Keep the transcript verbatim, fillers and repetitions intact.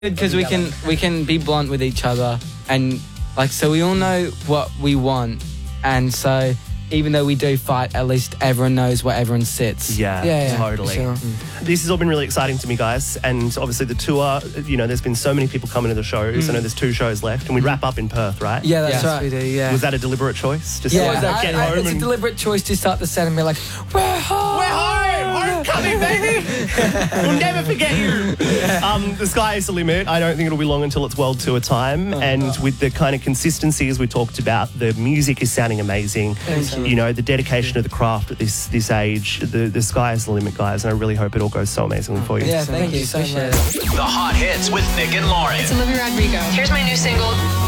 Because we can we can be blunt with each other, and like so we all know what we want, and so even though we do fight, at least everyone knows where everyone sits. Yeah, Yeah, yeah, totally. sure. Mm. This has all been really exciting to me, guys, and obviously the tour, you know, there's been so many people coming to the shows. Mm. I know there's two shows left, and we wrap up in Perth, right? Yeah, that's Yes, right. we do, yeah. Was that a deliberate choice? Just Yeah, to, like, I- get I- home it's and... a deliberate choice to start the set and be like, we're home! We're home! Homecoming, baby! We'll never forget you! Um, the sky is the limit. I don't think it'll be long until it's world tour time. And with the kind of consistency as we talked about, the music is sounding amazing. Thank you. You know, the dedication of the craft at this this age, the, the sky is the limit, guys. And I really hope it all goes so amazingly for you. Yeah, So thank thank you you so so much. much. The hot hits with Nick and Lauren. It's Olivia Rodrigo. Here's my new single.